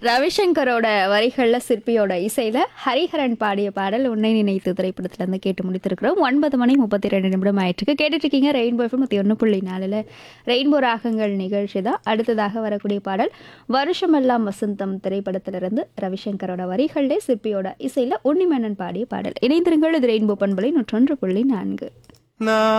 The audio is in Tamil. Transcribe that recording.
ரவிசங்கரோட வரிகள்ல சிற்பியோட இசையில ஹரிஹரன் பாடிய பாடல் உன்னை நினைத்து திரைப்படத்துல இருந்து கேட்டு முடித்திருக்கிறோம். 9:32 ஆயிட்டுருக்கு. கேட்டுட்டு இருக்கீங்க ரெயின்போ எஃப்எம் 101.4 ரெயின்போ ராகங்கள் நிகழ்ச்சி தான். அடுத்ததாக வரக்கூடிய பாடல் வருஷமெல்லாம் வசந்தம் திரைப்படத்திலிருந்து ரவிசங்கரோட வரிகள்ல சிற்பியோட இசையில உன்னிமேனன் பாடிய பாடல். இணைந்திருங்கள், இது ரெயின்போ பண்பலை 101.4.